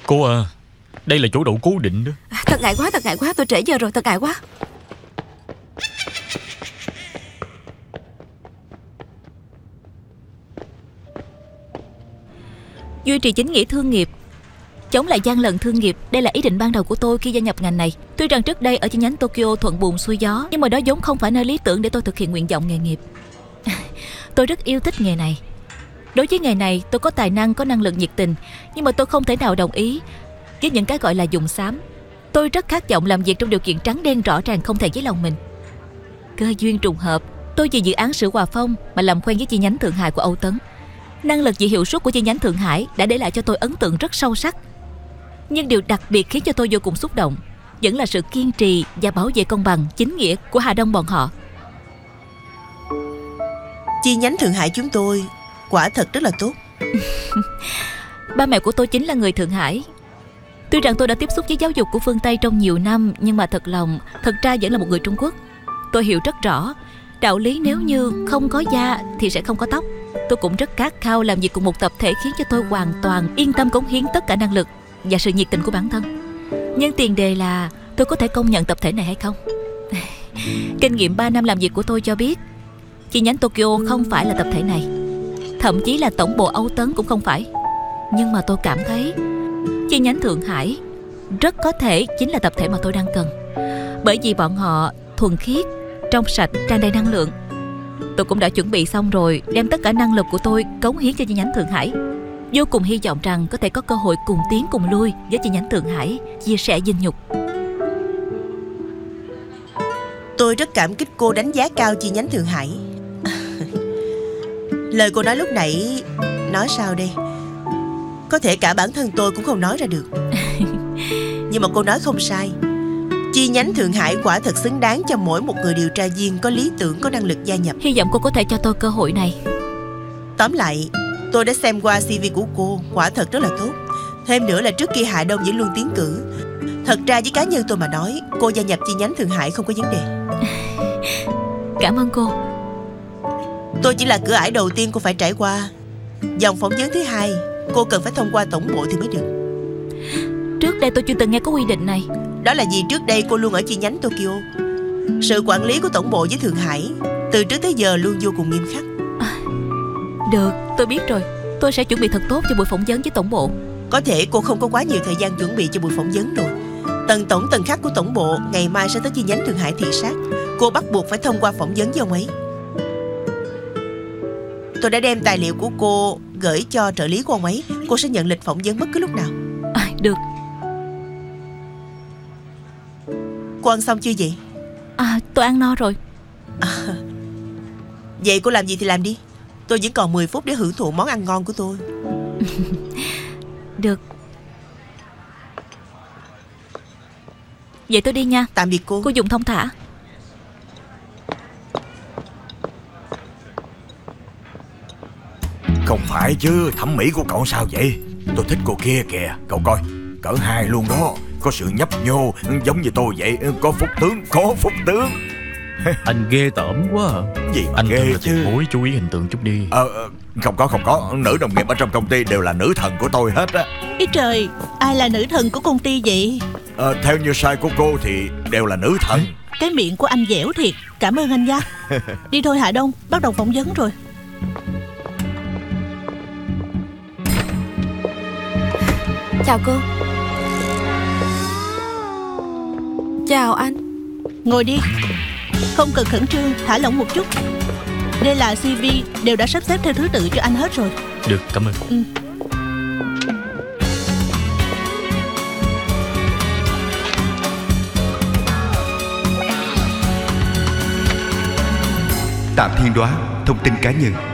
Cô à, đây là chỗ đậu cố định đó. Thật ngại quá, tôi trễ giờ rồi, thật ngại quá. Duy trì chính nghĩa thương nghiệp, chống lại gian lận thương nghiệp, đây là ý định ban đầu của tôi khi gia nhập ngành này. Tuy rằng trước đây ở chi nhánh Tokyo thuận buồm xuôi gió, nhưng mà đó vốn không phải nơi lý tưởng để tôi thực hiện nguyện vọng nghề nghiệp. Tôi rất yêu thích nghề này. Đối với nghề này tôi có tài năng, có năng lực, nhiệt tình, nhưng mà tôi không thể nào đồng ý với những cái gọi là dùng xám. Tôi rất khát vọng làm việc trong điều kiện trắng đen rõ ràng, không thể với lòng mình. Cơ duyên trùng hợp, tôi vì dự án Sữa Hòa Phong mà làm quen với chi nhánh Thượng Hải của Âu Tấn. Năng lực và hiệu suất của chi nhánh Thượng Hải đã để lại cho tôi ấn tượng rất sâu sắc. Nhưng điều đặc biệt khiến cho tôi vô cùng xúc động vẫn là sự kiên trì và bảo vệ công bằng, chính nghĩa của Hà Đông bọn họ. Chi nhánh Thượng Hải chúng tôi quả thật rất là tốt. Ba mẹ của tôi chính là người Thượng Hải. Tuy rằng tôi đã tiếp xúc với giáo dục của phương Tây trong nhiều năm, nhưng mà thật ra vẫn là một người Trung Quốc. Tôi hiểu rất rõ đạo lý nếu như không có da thì sẽ không có tóc. Tôi cũng rất khát khao làm việc cùng một tập thể, khiến cho tôi hoàn toàn yên tâm cống hiến tất cả năng lực và sự nhiệt tình của bản thân. Nhưng tiền đề là tôi có thể công nhận tập thể này hay không. Kinh nghiệm 3 năm làm việc của tôi cho biết chi nhánh Tokyo không phải là tập thể này, thậm chí là tổng bộ Âu Tấn cũng không phải. Nhưng mà tôi cảm thấy chi nhánh Thượng Hải rất có thể chính là tập thể mà tôi đang cần, bởi vì bọn họ thuần khiết, trong sạch, tràn đầy năng lượng. Tôi cũng đã chuẩn bị xong rồi, đem tất cả năng lực của tôi cống hiến cho chi nhánh Thượng Hải. Vô cùng hy vọng rằng có thể có cơ hội cùng tiến cùng lui với chi nhánh Thượng Hải, chia sẻ vinh nhục. Tôi rất cảm kích cô đánh giá cao chi nhánh Thượng Hải. Lời cô nói lúc nãy, nói sao đây? Có thể cả bản thân tôi cũng không nói ra được. Nhưng mà cô nói không sai. Chi nhánh Thượng Hải quả thật xứng đáng cho mỗi một người điều tra viên có lý tưởng, có năng lực gia nhập. Hy vọng cô có thể cho tôi cơ hội này. Tóm lại, tôi đã xem qua CV của cô, quả thật rất là tốt. Thêm nữa là trước kia Hạ Đông vẫn luôn tiến cử. Thật ra với cá nhân tôi mà nói, cô gia nhập chi nhánh Thượng Hải không có vấn đề. Cảm ơn cô. Tôi chỉ là cửa ải đầu tiên cô phải trải qua. Vòng phỏng vấn thứ hai, cô cần phải thông qua tổng bộ thì mới được. Trước đây tôi chưa từng nghe có quy định này. Đó là vì trước đây cô luôn ở chi nhánh Tokyo. Sự quản lý của tổng bộ với Thượng Hải từ trước tới giờ luôn vô cùng nghiêm khắc. Được, tôi biết rồi. Tôi sẽ chuẩn bị thật tốt cho buổi phỏng vấn với tổng bộ. Có thể cô không có quá nhiều thời gian chuẩn bị cho buổi phỏng vấn rồi. Tần khắc của tổng bộ ngày mai sẽ tới chi nhánh Thượng Hải thị sát. Cô bắt buộc phải thông qua phỏng vấn với ông ấy. Tôi đã đem tài liệu của cô gửi cho trợ lý của ông ấy. Cô sẽ nhận lịch phỏng vấn bất cứ lúc nào. Được. Cô ăn xong chưa vậy? Tôi ăn no rồi. Vậy cô làm gì thì làm đi. Tôi vẫn còn 10 phút để hưởng thụ món ăn ngon của tôi. Được. Vậy tôi đi nha. Tạm biệt cô. Cô dùng thong thả. Không phải chứ, thẩm mỹ của cậu sao vậy? Tôi thích cô kia kìa, cậu coi, cỡ 2 luôn đó. Có sự nhấp nhô, giống như tôi vậy. Có phúc tướng. Anh ghê tởm quá à. Gì mà anh ghê là chứ. tiền bối, chú ý hình tượng chút đi. Không có. Nữ đồng nghiệp ở trong công ty đều là nữ thần của tôi hết á. Ý trời, ai là nữ thần của công ty vậy? Theo như sai của cô thì đều là nữ thần. Cái miệng của anh dẻo thiệt. Cảm ơn anh nha. Đi thôi Hạ Đông, bắt đầu phỏng vấn rồi. Chào cô. Chào anh. Ngồi đi. Không cần khẩn trương, thả lỏng một chút. Đây là CV, đều đã sắp xếp theo thứ tự cho anh hết rồi. Được, cảm ơn. Tạm Thiên Đoá, thông tin cá nhân.